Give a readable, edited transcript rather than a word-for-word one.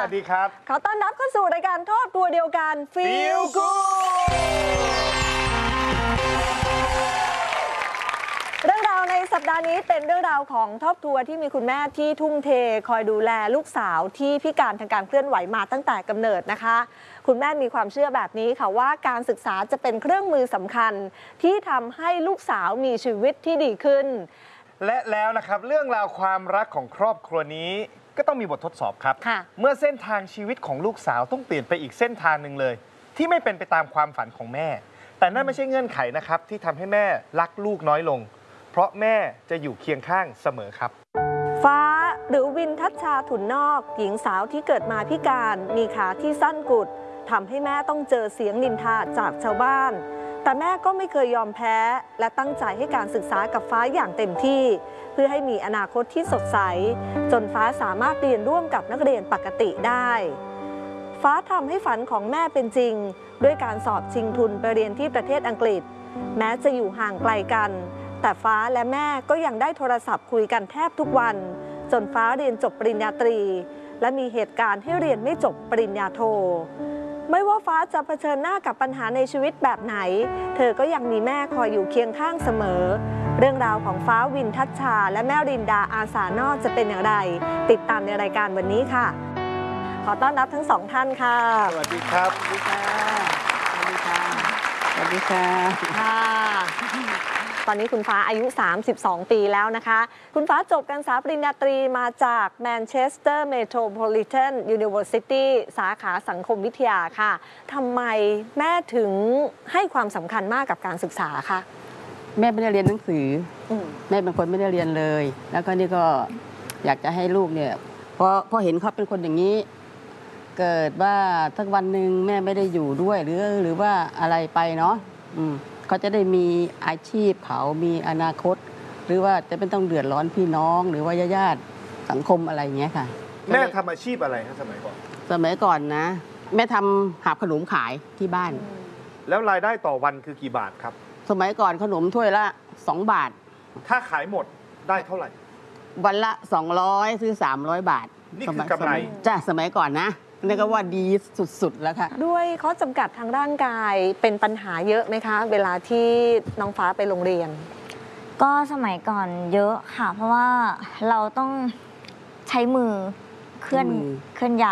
วัสดีครับขอต้อนรับเข้าสู่รายการทอดตัวเดียวกัน Feel Good เรื่องราวในสัปดาห์นี้เป็นเรื่องราวของครอบครัวที่มีคุณแม่ที่ทุ่มเทคอยดูแลลูกสาวที่พิการทางการเคลื่อนไหวมาตั้งแต่กำเนิดนะคะคุณแม่มีความเชื่อแบบนี้ค่ะว่าการศึกษาจะเป็นเครื่องมือสำคัญที่ทำให้ลูกสาวมีชีวิตที่ดีขึ้นและแล้วนะครับเรื่องราวความรักของครอบครัวนี้ก็ต้องมีบททดสอบครับเมื่อเส้นทางชีวิตของลูกสาวต้องเปลี่ยนไปอีกเส้นทางหนึ่งเลยที่ไม่เป็นไปตามความฝันของแม่แต่นั่นไม่ใช่เงื่อนไขนะครับที่ทำให้แม่รักลูกน้อยลงเพราะแม่จะอยู่เคียงข้างเสมอครับฟ้าหรือวินทัชชาถุนนอกหญิงสาวที่เกิดมาพิการมีขาที่สั้นกุดทำให้แม่ต้องเจอเสียงนินทาจากชาวบ้านแต่แม่ก็ไม่เคยยอมแพ้และตั้งใจให้การศึกษากับฟ้าอย่างเต็มที่เพื่อให้มีอนาคตที่สดใสจนฟ้าสามารถเรียนร่วมกับนักเรียนปกติได้ฟ้าทำให้ฝันของแม่เป็นจริงด้วยการสอบชิงทุนไปเรียนที่ประเทศอังกฤษแม้จะอยู่ห่างไกลกันแต่ฟ้าและแม่ก็ยังได้โทรศัพท์คุยกันแทบทุกวันจนฟ้าเรียนจบปริญญาตรีและมีเหตุการณ์ให้เรียนไม่จบปริญญาโทไม่ว่าฟ้าจะเผชิญหน้ากับปัญหาในชีวิตแบบไหนเธอก็ยังมีแม่คอยอยู่เคียงข้างเสมอเรื่องราวของฟ้าวินทัชชาและแม่รินดาอาสานอกจะเป็นอย่างไรติดตามในรายการวันนี้ค่ะขอต้อนรับทั้งสองท่านค่ะสวัสดีครับสวัสดีค่ะสวัสดีค่ะสวัสดีค่ะตอนนี้คุณฟ้าอายุ32ปีแล้วนะคะคุณฟ้าจบการศึกษาปริญญาตรีมาจาก Manchester Metropolitan University สาขาสังคมวิทยาค่ะทำไมแม่ถึงให้ความสำคัญมากกับการศึกษาคะแม่ไม่ได้เรียนหนังสือแม่เป็นคนไม่ได้เรียนเลยแล้วก็นี่ก็อยากจะให้ลูกเนี่ยพอเห็นเขาเป็นคนอย่างนี้เกิดว่าสักวันหนึ่งแม่ไม่ได้อยู่ด้วยหรือว่าอะไรไปเนาะเขาจะได้มีอาชีพเขามีอนาคตหรือว่าจะไม่ต้องเดือดร้อนพี่น้องหรือว่าญาติสังคมอะไรอย่างเงี้ยค่ะแม่ทำอาชีพอะไรครับสมัยก่อนนะแม่ทำหาบขนมขายที่บ้านแล้วรายได้ต่อวันคือกี่บาทครับสมัยก่อนขนมถ้วยละ2 บาทถ้าขายหมดได้เท่าไหร่วันละ200ซื้อ300 บาทนี่คือกำไรจ้ะสมัยก่อนนะนี่ก็ว่าดีสุดๆแล้วค่ะด้วยข้อจำกัดทางร่างกายเป็นปัญหาเยอะไหมคะเวลาที่น้องฟ้าไปโรงเรียนก็สมัยก่อนเยอะค่ะเพราะว่าเราต้องใช้มือเคลื่อนย้าย